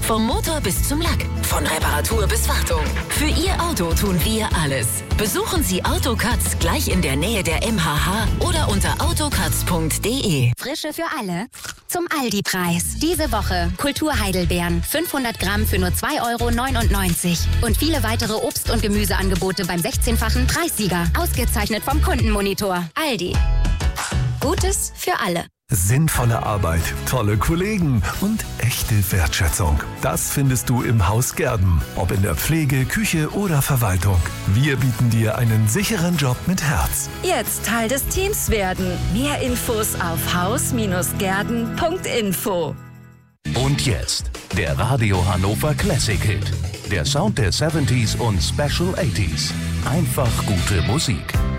Vom Motor bis zum Lack, von Reparatur bis Wartung. Für Ihr Auto tun wir alles. Besuchen Sie Autocuts gleich in der Nähe der MHH oder unter autocuts.de. Frische für alle zum Aldi-Preis. Diese Woche Kultur-Heidelbeeren, 500 Gramm für nur 2,99 € und viele weitere Obst- und Gemüseangebote beim 16-fachen Preissieger. Ausgezeichnet vom Kundenmonitor. Aldi. Gutes für alle. Sinnvolle Arbeit, tolle Kollegen und echte Wertschätzung. Das findest du im Haus Gerden. Ob in der Pflege, Küche oder Verwaltung. Wir bieten dir einen sicheren Job mit Herz. Jetzt Teil des Teams werden. Mehr Infos auf haus-gerden.info. Und jetzt der Radio Hannover Classic Hit. Der Sound der 70s und Special 80s. Einfach gute Musik.